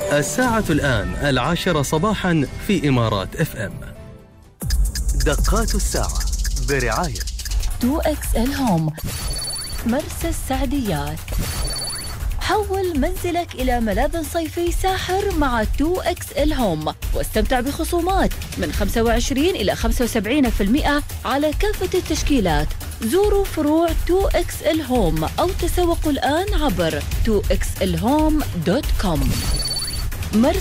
الساعة الآن 10 صباحا في إمارات FM. دقات الساعة برعاية 2XL هوم مرسى السعديات. حول منزلك إلى ملاذ صيفي ساحر مع 2XL هوم واستمتع بخصومات من 25 إلى 75% على كافة التشكيلات. زوروا فروع 2XL هوم أو تسوقوا الآن عبر 2xlhome.com.